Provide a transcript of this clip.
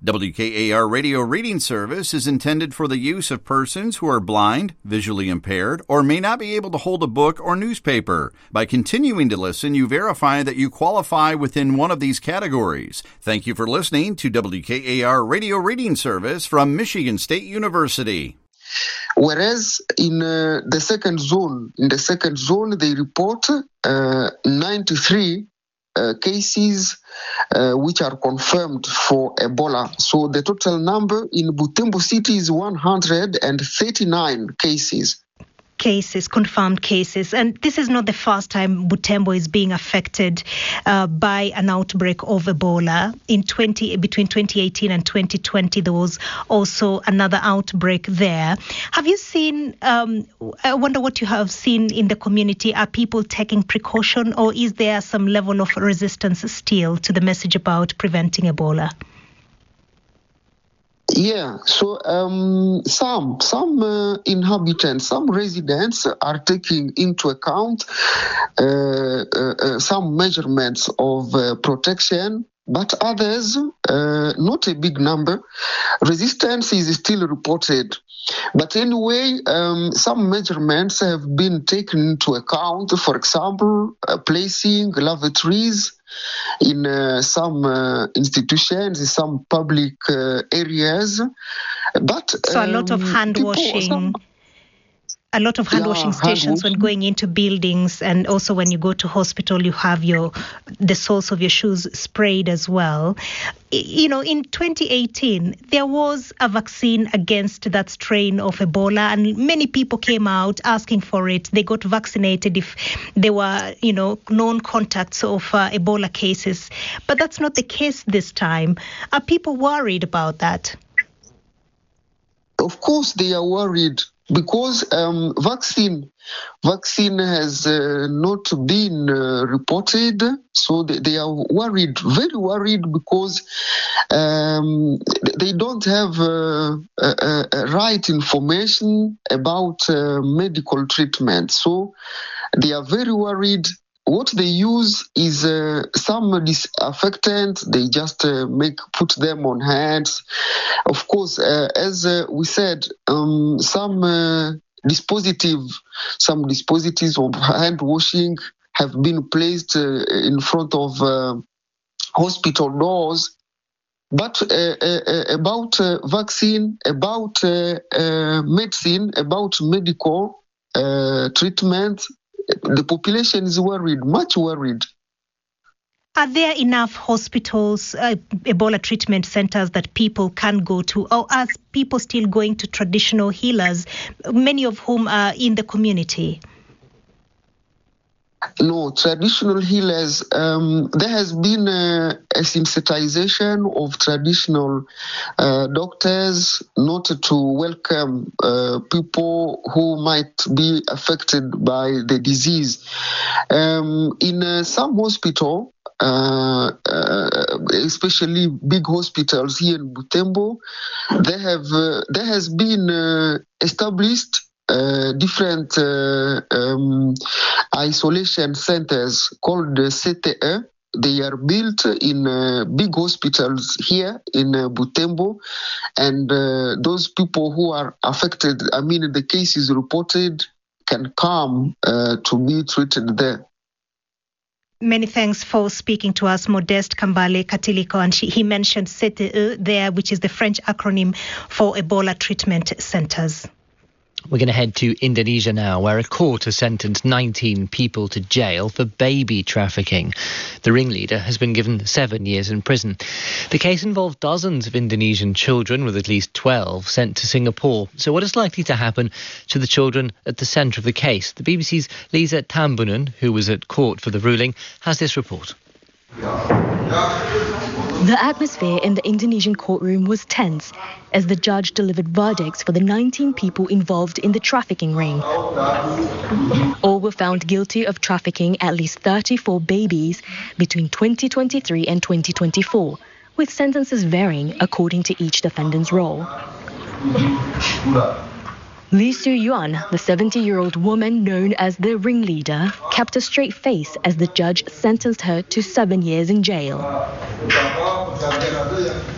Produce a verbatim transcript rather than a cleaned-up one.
W K A R Radio Reading Service is intended for the use of persons who are blind, visually impaired, or may not be able to hold a book or newspaper. By continuing to listen, you verify that you qualify within one of these categories. Thank you for listening to W K A R Radio Reading Service from Michigan State University. Whereas in uh, the second zone, in the second zone, they report uh, ninety-three Uh, cases uh, which are confirmed for Ebola. So the total number in Butembo City is one hundred thirty-nine cases. Cases, confirmed cases. And this is not the first time Butembo is being affected uh, by an outbreak of Ebola. In twenty between twenty eighteen and twenty twenty, there was also another outbreak there. Have you seen, um, I wonder what you have seen in the community. Are people taking precaution, or is there some level of resistance still to the message about preventing Ebola? Yeah, so um, some some uh, inhabitants, some residents are taking into account uh, uh, uh, some measurements of uh, protection, but others, uh, not a big number. Resistance is still reported. But anyway, um, some measurements have been taken into account. For example, uh, placing lavatories in uh, some uh, institutions, in some public uh, areas. But so a lot of um, hand people, washing. some, A lot of hand washing yeah, stations hand when going into buildings, and also when you go to hospital, you have your the soles of your shoes sprayed as well. You know, in twenty eighteen, there was a vaccine against that strain of Ebola, and many people came out asking for it. They got vaccinated if they were, you know, known contacts of uh, Ebola cases. But that's not the case this time. Are people worried about that? Of course, they are worried. Because um, vaccine vaccine has uh, not been uh, reported, so they, they are worried, very worried, because um, they don't have uh, uh, uh, right information about uh, medical treatment. So they are very worried. What they use is uh, some disinfectant. They just uh, make put them on hands. Of course, uh, as uh, we said, um, some uh, dispositive, some dispositives of hand washing have been placed uh, in front of uh, hospital doors. But uh, uh, about uh, vaccine, about uh, uh, medicine, about medical uh, treatment, the population is worried, much worried. Are there enough hospitals, uh, Ebola treatment centers that people can go to, or are people still going to traditional healers, many of whom are in the community? No, traditional healers, um, there has been a, a sensitization of traditional uh, doctors not to welcome uh, people who might be affected by the disease. Um, in uh, some hospital, uh, uh, especially big hospitals here in Butembo, they have uh, there has been uh, established Uh, different uh, um, isolation centers called the C T E. They are built in uh, big hospitals here in uh, Butembo, and uh, those people who are affected, I mean, the cases reported, can come uh, to be treated there. Many thanks for speaking to us, Modeste Kambale Katiliko. And she, he mentioned C T E there, which is the French acronym for Ebola Treatment Centers. We're going to head to Indonesia now, where a court has sentenced nineteen people to jail for baby trafficking. The ringleader has been given seven years in prison. The case involved dozens of Indonesian children, with at least twelve sent to Singapore. So what is likely to happen to the children at the centre of the case? The B B C's Lisa Tambunan, who was at court for the ruling, has this report. The atmosphere in the Indonesian courtroom was tense as the judge delivered verdicts for the nineteen people involved in the trafficking ring. All were found guilty of trafficking at least thirty-four babies between twenty twenty-three and twenty twenty-four, with sentences varying according to each defendant's role. Lee Soo-yuan, the seventy-year-old woman known as the ringleader, kept a straight face as the judge sentenced her to seven years in jail.